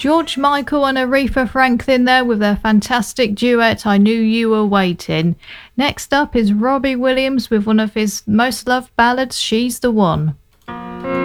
George Michael and Aretha Franklin there with their fantastic duet, I Knew You Were Waiting. Next up is Robbie Williams with one of his most loved ballads, She's the One.